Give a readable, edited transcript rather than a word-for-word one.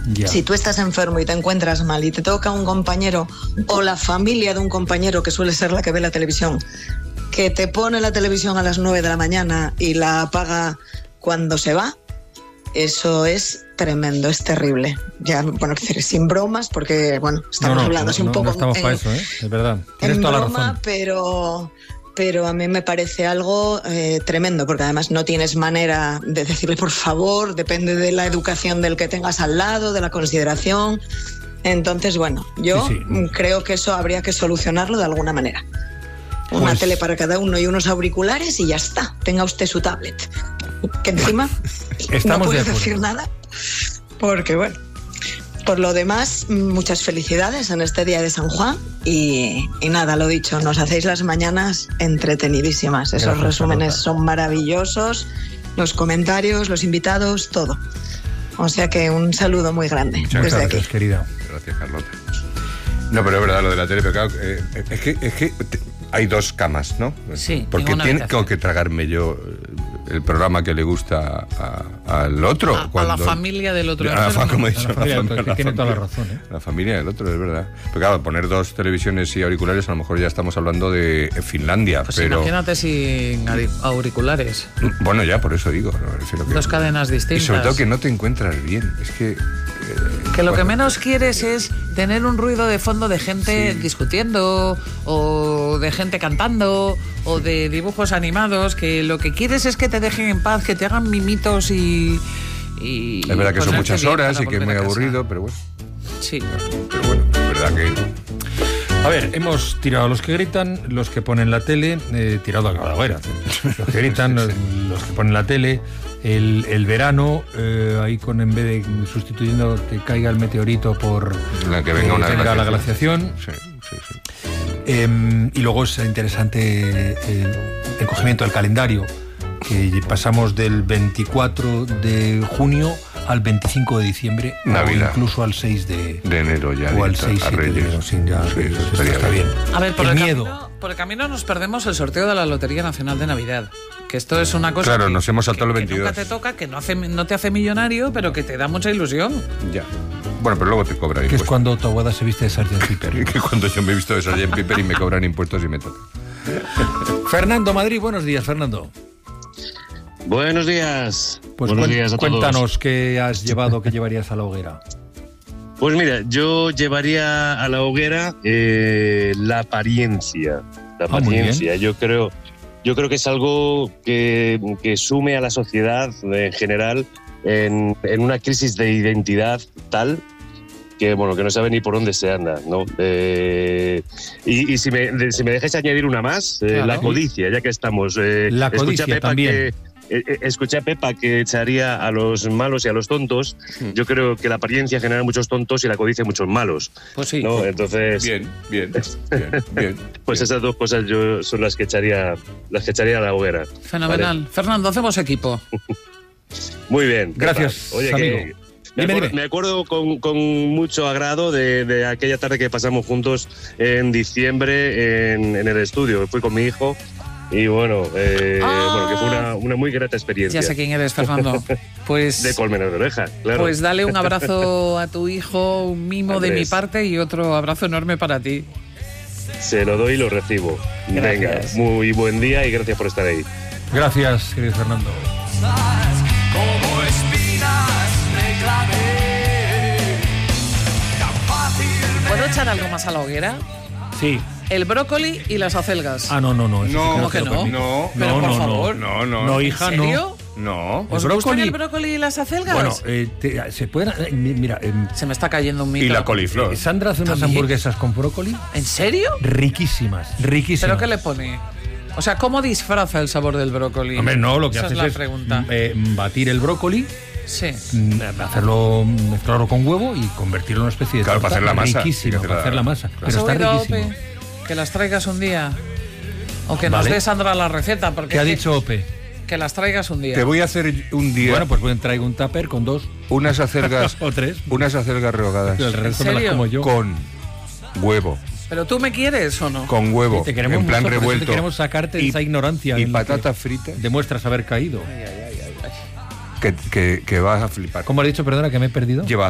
Ya. Si tú estás enfermo y te encuentras mal y te toca un compañero o la familia de un compañero, que suele ser la que ve la televisión, que te pone la televisión a las 9 de la mañana y la apaga cuando se va, eso es tremendo, es terrible. Ya, bueno, sin bromas, porque, bueno, estamos hablando así un poco... No estamos para eso, es verdad. Tienes en toda broma, la razón. Pero a mí me parece algo tremendo, porque además no tienes manera de decirle por favor, depende de la educación del que tengas al lado, de la consideración. Entonces, bueno, yo creo que eso habría que solucionarlo de alguna manera. Una tele para cada uno y unos auriculares y ya está. Tenga usted su tablet. Que encima no puedo decir nada, porque bueno. Por lo demás, muchas felicidades en este día de San Juan y nada, lo dicho, nos hacéis las mañanas entretenidísimas. Esos resúmenes son maravillosos, los comentarios, los invitados, todo. O sea que un saludo muy grande desde aquí. Querida. Gracias, Carlota. No, pero es verdad lo de la tele, pero claro, es que hay dos camas, ¿no? Sí. Porque tengo que tragarme yo el programa que le gusta al otro. A la familia del otro. Como he dicho, tiene toda la razón. La familia del otro, es verdad. Pero claro, poner dos televisiones y auriculares, a lo mejor ya estamos hablando de Finlandia. Pues pero imagínate sin auriculares. Bueno, ya, por eso digo. Dos cadenas distintas. Y sobre todo que no te encuentras bien. Es que... Que lo que menos quieres es tener un ruido de fondo de gente discutiendo o de gente cantando o de dibujos animados, que lo que quieres es que te dejen en paz, que te hagan mimitos y es verdad que son muchas horas y que es muy aburrido, pero bueno. Sí. Pero bueno, es verdad que... A ver, hemos tirado a los que gritan, los que ponen la tele, tirado a la hoguera. Los que gritan, los que ponen la tele, el verano, ahí en vez de sustituyendo que caiga el meteorito por la que venga la glaciación. Sí. Y luego es interesante el cogimiento del calendario, que pasamos del 24 de junio al 25 de diciembre, Navidad. O incluso al 6 de enero ya. O al 6 de enero, está bien. A ver, por el camino nos perdemos el sorteo de la Lotería Nacional de Navidad. Que esto es una cosa. Claro, nos hemos saltado el 22. Que nunca te toca, que no te hace millonario, pero que te da mucha ilusión. Ya. Bueno, pero luego te cobran impuestos. Que es cuando tu abuela se viste de Sgt. Pepper. Que cuando yo me he visto de Sgt. Pepper y me cobran impuestos y me toca. Fernando Madrid, buenos días, Fernando. Buenos días. Pues buenos días a todos. Cuéntanos qué has llevado, qué llevarías a la hoguera. Pues mira, yo llevaría a la hoguera la apariencia. La apariencia. Yo creo que es algo que sume a la sociedad en general en una crisis de identidad tal que no sabe ni por dónde se anda, ¿no? Y si me dejáis añadir una más, claro. La codicia, ya que estamos. La codicia también. Escuché a Pepa que echaría a los malos y a los tontos. Yo creo que la apariencia genera muchos tontos y la codicia muchos malos. Pues sí. ¿no? Entonces... Bien. Pues esas dos cosas yo son las que echaría a la hoguera. Fenomenal. ¿Vale? Fernando, hacemos equipo. Muy bien. Gracias, Pepa. Oye, amigo. Me acuerdo con mucho agrado de aquella tarde que pasamos juntos en diciembre en el estudio. Fui con mi hijo. Y bueno, que fue una muy grata experiencia. Ya sé quién eres, Fernando. Pues de Colmenar de Oreja, claro. Pues dale un abrazo a tu hijo, un mimo Andrés. De mi parte y otro abrazo enorme para ti. Se lo doy y lo recibo. Gracias. Venga, muy buen día y gracias por estar ahí. Gracias, querido Fernando. Como espinas de clave. ¿Puedo echar algo más a la hoguera? Sí. El brócoli y las acelgas. No. ¿Cómo que no? No. Pero por favor. No, hija, ¿En serio? No. ¿Os gustan el brócoli y las acelgas? Bueno, se pueden... Mira... se me está cayendo un mito. Y la coliflor. Sandra hace unas hamburguesas con brócoli. ¿En serio? Riquísimas. ¿Pero qué le pone? O sea, ¿cómo disfraza el sabor del brócoli? Hombre, no, lo que haces es batir el brócoli, mezclarlo con huevo y convertirlo en una especie de torta. Para hacer la masa. Riquísimo, para hacer la masa. Pero está riquísimo. Ope, que las traigas un día. O que nos dé Sandra la receta. Porque ¿qué ha dicho Ope? Que las traigas un día. Te voy a hacer un día. Bueno, pues traigo un tupper con 2. Unas acelgas. O 3. Unas acelgas rehogadas. El resto me las como yo. Con huevo. ¿Pero tú me quieres o no? Con huevo, te queremos en plan mucho, revuelto. Te queremos sacarte de esa ignorancia. Y patatas fritas. Demuestras haber caído. Que vas a flipar. ¿Cómo has dicho, perdona, que me he perdido? Lleva